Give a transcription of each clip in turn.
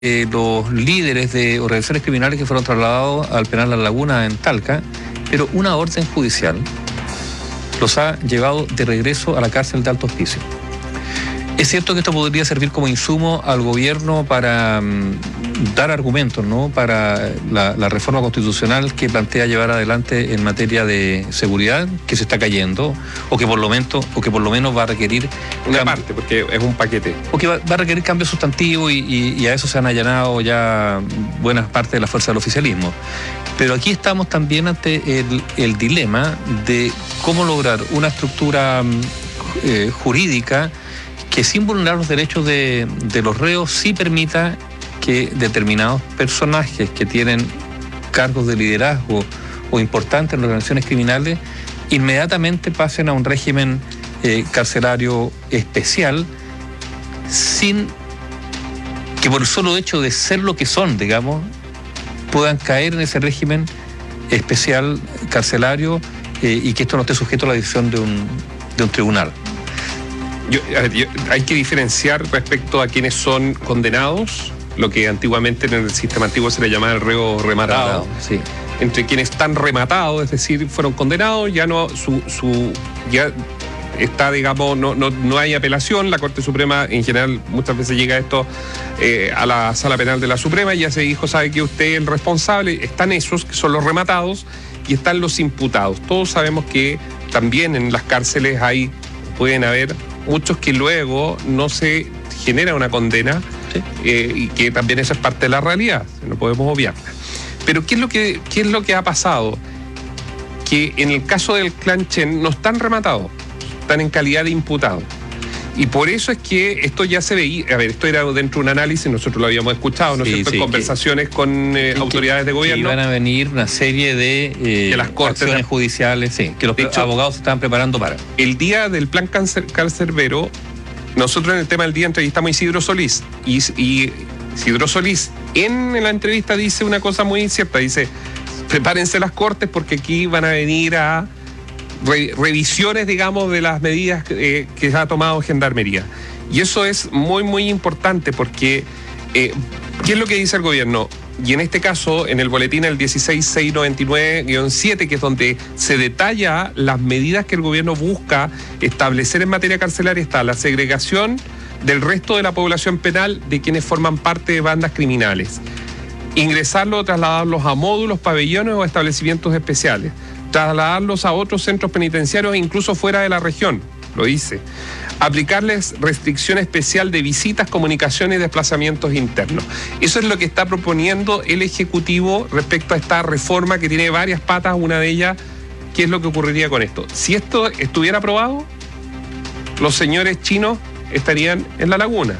los líderes de organizaciones criminales que fueron trasladados al penal La Laguna en Talca, pero una orden judicial los ha llevado de regreso a la cárcel de Alto Hospicio. Es cierto que esto podría servir como insumo al gobierno para dar argumentos, ¿no?, para la reforma constitucional que plantea llevar adelante en materia de seguridad, que se está cayendo, o que por lo menos va a requerir una parte, porque es un paquete. O que va a requerir cambios sustantivos y a eso se han allanado ya buenas partes de la fuerza del oficialismo. Pero aquí estamos también ante el dilema de cómo lograr una estructura jurídica que, sin vulnerar los derechos de los reos, sí permita que determinados personajes que tienen cargos de liderazgo o importantes en las organizaciones criminales inmediatamente pasen a un régimen carcelario especial, sin que por el solo hecho de ser lo que son, digamos, puedan caer en ese régimen especial carcelario y que esto no esté sujeto a la decisión de un tribunal. Hay que diferenciar respecto a quienes son condenados, lo que antiguamente en el sistema antiguo se le llamaba el reo rematado, sí, entre quienes están rematados, es decir, fueron condenados, ya no ya está, digamos, no hay apelación. La Corte Suprema en general muchas veces llega esto a la Sala Penal de la Suprema y ya se dijo, sabe que usted es el responsable. Están esos que son los rematados y están los imputados. Todos sabemos que también en las cárceles pueden haber muchos que luego no se genera una condena, sí, y que también esa es parte de la realidad, no podemos obviarla. Pero ¿qué es lo que ha pasado? Que en el caso del clan Chen no están rematados, están en calidad de imputados. Y por eso es que esto ya se veía, esto era dentro de un análisis, nosotros lo habíamos escuchado, ¿no es cierto?, en conversaciones con autoridades de gobierno. Que iban a venir una serie de las cortes acciones judiciales, sí, que los abogados se estaban preparando para. El día del plan cancerbero, nosotros en el tema del día entrevistamos a Isidro Solís, y Isidro Solís en la entrevista dice una cosa muy cierta, dice, prepárense las cortes porque aquí van a venir a revisiones, digamos, de las medidas que ha tomado Gendarmería. Y eso es muy, muy importante porque ¿qué es lo que dice el gobierno? Y en este caso, en el boletín el 16699-7, que es donde se detalla las medidas que el gobierno busca establecer en materia carcelaria, está la segregación del resto de la población penal de quienes forman parte de bandas criminales. Ingresarlos o trasladarlos a módulos, pabellones o establecimientos especiales. Trasladarlos a otros centros penitenciarios e incluso fuera de la región, lo dice. Aplicarles restricción especial de visitas, comunicaciones y desplazamientos internos. Eso es lo que está proponiendo el Ejecutivo respecto a esta reforma que tiene varias patas. Una de ellas, ¿qué es lo que ocurriría con esto? Si esto estuviera aprobado, los señores chinos estarían en La Laguna.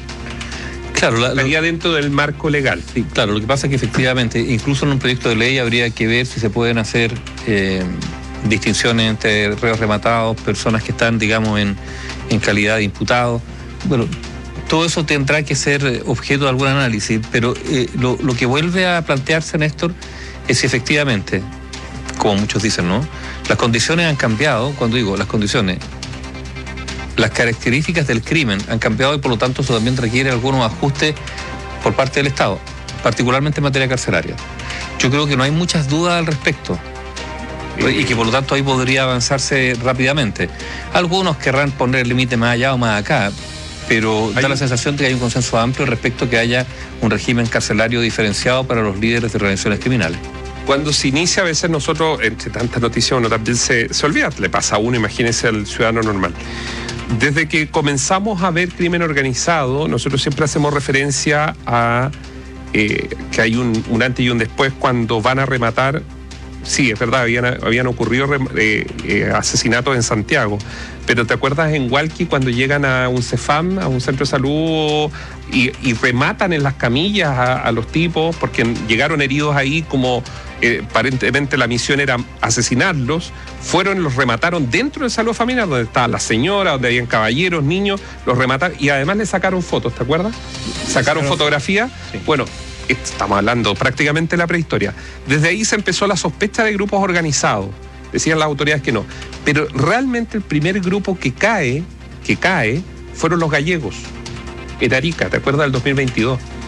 Claro, estaría dentro del marco legal. Sí, claro, lo que pasa es que efectivamente, incluso en un proyecto de ley habría que ver si se pueden hacer distinciones entre reos rematados, personas que están, digamos, en calidad de imputados. Bueno, todo eso tendrá que ser objeto de algún análisis, pero lo que vuelve a plantearse, Néstor, es si efectivamente, como muchos dicen, ¿no?, las condiciones han cambiado. Cuando digo las condiciones, las características del crimen han cambiado y por lo tanto eso también requiere algunos ajustes por parte del Estado, particularmente en materia carcelaria. Yo creo que no hay muchas dudas al respecto y que por lo tanto ahí podría avanzarse rápidamente. Algunos querrán poner el límite más allá o más acá, pero da la sensación de que hay un consenso amplio respecto a que haya un régimen carcelario diferenciado para los líderes de organizaciones criminales. Cuando se inicia, a veces nosotros, entre tantas noticias, uno también se olvida, le pasa a uno, imagínese al ciudadano normal. Desde que comenzamos a ver crimen organizado, nosotros siempre hacemos referencia a que hay un antes y un después cuando van a rematar. Sí, es verdad, habían ocurrido asesinatos en Santiago, pero ¿te acuerdas en Hualqui cuando llegan a un CEFAM, a un centro de salud, y rematan en las camillas a los tipos porque llegaron heridos ahí como aparentemente la misión era asesinarlos? Los remataron dentro del salón familiar donde estaba la señora, donde habían caballeros, niños, los remataron y además le sacaron fotos, ¿te acuerdas? Sacaron fotografías. Sí. Bueno, estamos hablando prácticamente de la prehistoria. Desde ahí se empezó la sospecha de grupos organizados. Decían las autoridades que no. Pero realmente el primer grupo que cae fueron los gallegos. En Arica, ¿te acuerdas del 2022?